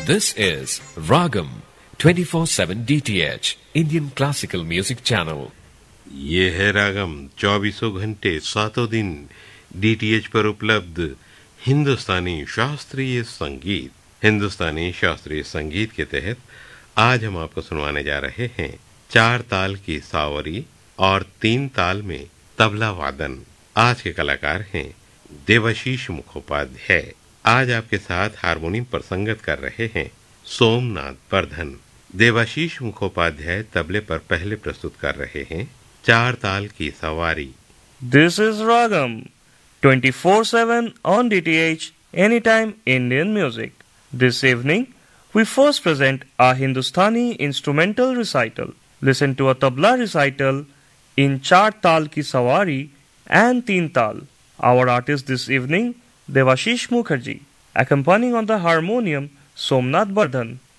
This is Ragam 24/7 DTH Indian Classical Music Channel. ये है रागम 24 घंटे 7 दिन डीटीएच पर उपलब्ध हिंदुस्तानी शास्त्रीय संगीत। हिंदुस्तानी शास्त्रीय संगीत के तहत आज हम आपको सुनवाने जा रहे हैं 4 ताल की सावरी और 3 ताल में तबला वादन। आज के कलाकार हैं देवाशीष मुखोपाध्याय। आज आपके साथ हारमोनियम पर संगत कर रहे हैं सोमनाथ वर्धन। देवाशीष मुखोपाध्याय तबले पर पहले प्रस्तुत कर रहे हैं 4 ताल की सवारी। This is Ragam 24/7 on DTH Anytime Indian Music. This evening we first present our Hindustani instrumental recital. Listen to a tabla recital in 4 Tal Ki Sawari and 3 Tal. Our artist this evening Devashish Mukherjee, accompanying on the harmonium Somnath Bardhan.